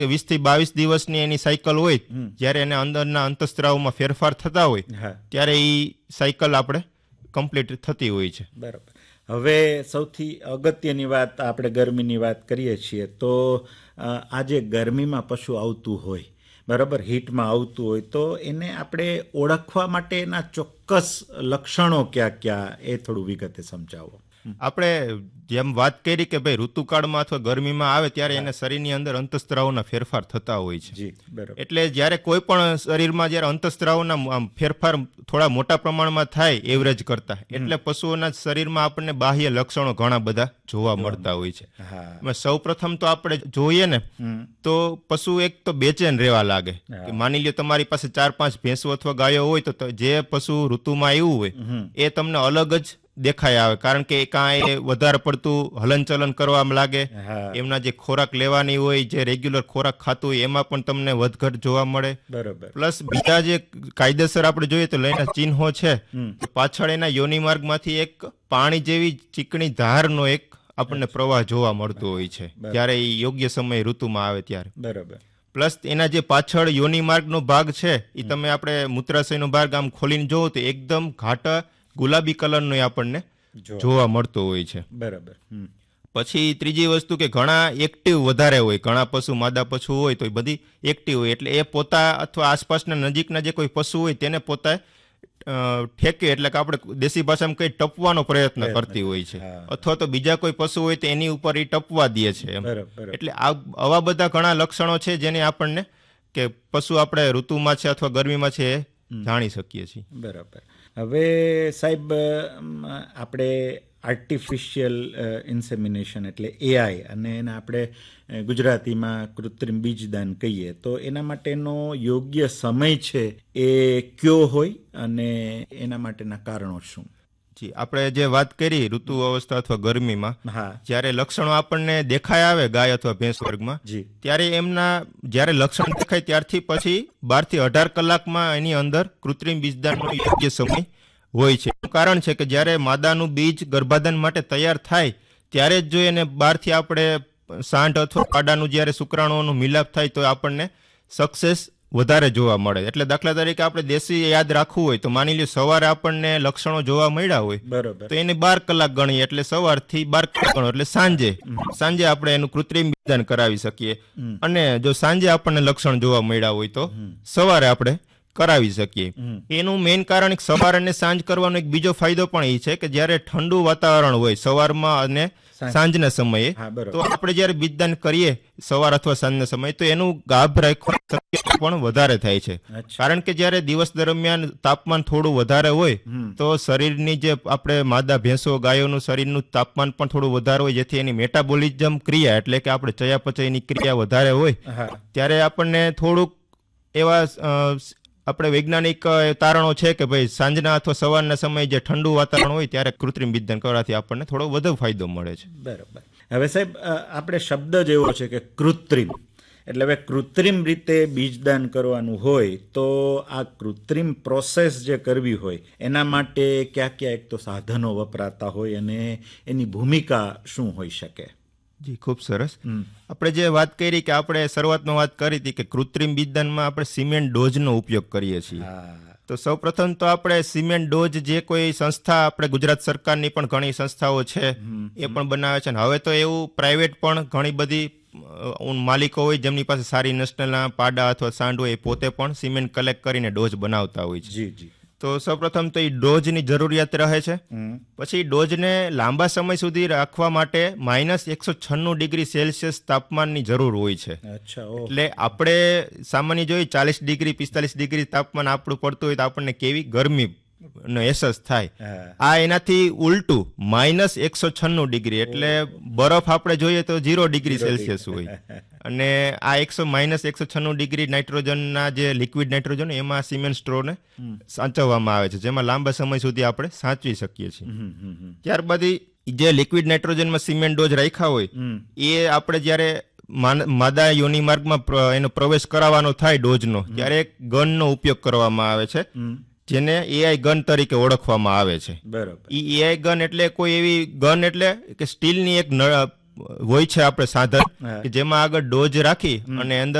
20 થી 22 દિવસની એની સાયકલ હોય, જ્યારે એને અંદરના અંતઃસ્ત્રાવમાં ફેરફાર થતા હોય ત્યારે એ સાયકલ આપણે કમ્પ્લીટ થતી હોય છે. બરાબર. હવે સૌથી અગત્યની વાત આપણે ગરમીની વાત કરીએ છીએ તો આજે ગરમીમાં પશુ આવતું હોય, બરાબર, હીટમાં આવતું હોય, તો એને આપણે ઓળખવા માટેના ચોક્કસ લક્ષણો ક્યાં ક્યાં એ થોડું વિગતે સમજાવો. આપણે જેમ વાત કરી કે ભાઈ ઋતુકાળમાં અથવા ગરમીમાં આવે ત્યારે એને શરીરની અંદર અંતઃસ્ત્રાવના ફેરફાર થતા હોય છે. એટલે જ્યારે કોઈ પણ શરીરમાં જ્યારે અંતઃસ્ત્રાવના ફેરફાર થોડા મોટા પ્રમાણમાં થાય એવરેજ કરતા, એટલે પશુઓના શરીરમાં આપણને બાહ્ય લક્ષણો ઘણા બધા જોવા મળતા હોય છે. સૌ પ્રથમ તો આપણે જોઈએ ને તો પશુ એક તો બેચેન રહેવા લાગે. માની લ્યો તમારી પાસે 4-5 ભેંસો અથવા ગાયો હોય તો જે પશુ ઋતુમાં આવ્યું હોય એ તમને અલગ જ દેખાય આવે, કારણ કે કાંઈ વધારે પડતું હલનચલન કરવામાં લાગે. એમના જે ખોરાક લેવાની હોય, જે રેગ્યુલર ખોરાક ખાતું હોય એમાં પણ તમને વધઘટ જોવા મળે. બરાબર. પ્લસ બીજા જે કાયદેસર આપણે જોઈએ તો લઈને ચિહ્નો છે, પાછળ એના યોનિ માર્ગમાંથી એક પાણી જેવી ચીકણી ધારનો એક આપણને પ્રવાહ જોવા મળતો હોય છે જ્યારે એ યોગ્ય સમય ઋતુમાં આવે ત્યારે. બરાબર. પ્લસ એના જે પાછળ યોનિ માર્ગનો ભાગ છે એ તમે આપણે મૂત્રાશયનો ભાગ આમ ખોલીને જોવો તો એકદમ ઘાટા ગુલાબી કલરનો આપણને જોવા મળતો હોય છે. બરાબર. પછી ત્રીજી વસ્તુ કે ઘણા એક્ટિવ વધારે હોય, ઘણા પશુ માદા પશુ હોય તો એ બધી એક્ટિવ હોય, એટલે એ પોતા અથવા આસપાસના નજીકના જે કોઈ પશુ હોય તેને પોતા ઠેકે, એટલે કે આપણે દેશી ભાષામાં કઈ ટપવાનો પ્રયત્ન કરતી હોય છે, અથવા તો બીજા કોઈ પશુ હોય તો એની ઉપર એ ટપવા દે છે. એટલે આવા બધા ઘણા લક્ષણો છે જેને આપણને કે પશુ આપણે ઋતુમાં છે અથવા ગરમીમાં છે એ જાણી શકીએ છીએ. બરાબર. હવે સાહેબ આપણે આર્ટિફિશિયલ ઇન્સેમિનેશન એટલે એઆઈ, અને એને આપણે ગુજરાતીમાં કૃત્રિમ બીજદાન કહીએ, તો એના માટેનો યોગ્ય સમય છે એ કયો હોય અને એના માટેના કારણો શું? જી, આપણે જે વાત કરી ઋતુ અવસ્થા અથવા ગરમીમાં જ્યારે લક્ષણો આપણને દેખાય આવે ગાય અથવા ભેંસ વર્ગમાં, ત્યારે એમના જ્યારે લક્ષણ દેખાય ત્યારથી પછી 12 થી 18 કલાકમાં એની અંદર કૃત્રિમ બીજદાનનો યોગ્ય સમય હોય છે. કારણ છે કે જ્યારે માદાનું બીજ ગર્ભાધાન માટે તૈયાર થાય ત્યારે જ જો એને બહારથી આપણે સાંઠ અથવા પાડાનું જ્યારે શુક્રાણુઓનું મિલાપ થાય તો આપણને સક્સેસ વધારે જોવા મળે. એટલે દાખલા તરીકે આપણે દેશી યાદ રાખવું હોય તો માની લો સવારે આપણને લક્ષણો જોવા મળ્યા હોય તો એને 12 કલાક ગણીએ, એટલે સવારથી 12 કલાક ગણો, એટલે સાંજે આપણે એનું કૃત્રિમ બીજદાન કરાવી શકીએ. અને જો સાંજે આપણને લક્ષણ જોવા મળ્યા હોય તો સવારે આપણે કરાવી શકીએ. એનું મેઇન કારણ સવાર અને સાંજ કરવાનો એક બીજો ફાયદો પણ એ છે કે જ્યારે ઠંડુ વાતાવરણ હોય સવારમાં અને સાંજના સમયે, તો આપણે જ્યારે બીજદાન કરીએ સવાર અથવા સાંજના સમયે તો એનું ગાભ રાખવાની શક્યતા પણ વધારે થાય છે. કારણ કે જ્યારે દિવસ દરમિયાન તાપમાન થોડું વધારે હોય તો શરીરની જે આપણે માદા ભેંસો ગાયોનું શરીરનું તાપમાન પણ થોડું વધારે હોય, જેથી એની મેટાબોલિઝમ ક્રિયા એટલે કે આપણે ચયાપચયની ક્રિયા વધારે હોય, ત્યારે આપણને થોડુંક એવા આપણે વૈજ્ઞાનિક તારણો છે કે ભાઈ સાંજના અથવા સવારના સમયે જે ઠંડુ વાતાવરણ હોય ત્યારે કૃત્રિમ બીજદાન કરવાથી આપણને થોડો વધુ ફાયદો મળે છે. બરાબર. હવે સાહેબ આપણે શબ્દ જ એવો છે કે કૃત્રિમ, એટલે હવે કૃત્રિમ રીતે બીજદાન કરવાનું હોય તો આ કૃત્રિમ પ્રોસેસ જે કરવી હોય એના માટે ક્યાં ક્યાં એક તો સાધનો વપરાતા હોય અને એની ભૂમિકા શું હોઈ શકે? જી, ખૂબ સરસ. આપણે જે વાત કરી કે આપણે શરૂઆતમાં વાત કરી હતી કે કૃત્રિમ બીજદાનમાં આપણે સિમેન્ટ ડોઝનો ઉપયોગ કરીએ છીએ. તો સૌપ્રથમ તો આપણે સિમેન્ટ ડોઝ જે કોઈ સંસ્થા, આપણે ગુજરાત સરકારની પણ ઘણી સંસ્થાઓ છે એ પણ બનાવે છે, હવે તો એવું પ્રાઇવેટ પણ ઘણી બધી માલિકો હોય જેમની પાસે સારી નસ્લના પાડા અથવા સાંડ હોય એ પોતે પણ સિમેન્ટ કલેક્ટ કરીને ડોઝ બનાવતા હોય છે. તો સૌપ્રથમ તો એ ડોઝની જરૂરિયાત રહે છે. પછી ડોઝને લાંબા સમય સુધી રાખવા માટે -196°C તાપમાનની જરૂર હોય છે. એટલે આપણે સામાન્ય જોઈએ 40°, 45° તાપમાન આપણું પડતું હોય તો આપણને કેવી ગરમી નો અહેસાસ થાય. આ એનાથી ઉલટું -196°, એટલે બરફ આપણે જોઈએ તો 0°C હોય. અને આ -196° નાઇટ્રોજનના જે લિક્વિડ નાઇટ્રોજન એમાં સિમેન્ટ સ્ટ્રોને સાચવવામાં આવે છે, જેમાં લાંબા સમય સુધી આપણે સાચવી શકીએ છીએ. ત્યારબાદ જે લિક્વિડ નાઇટ્રોજનમાં સિમેન્ટ ડોઝ રાખ્યા હોય એ આપણે જ્યારે માદા યોનિ માર્ગમાં એનો પ્રવેશ કરાવવાનો થાય ડોઝનો, ત્યારે એક ગનનો ઉપયોગ કરવામાં આવે છે જેને એઆઈ ગન તરીકે ઓળખવામાં આવે છે. બરાબર. એઆઈ ગન એટલે કોઈ એવી ગન એટલે કે સ્ટીલની એક હોય છે આપણે સાધન કે જેમાં આગળ ડોઝ રાખી અને અંદર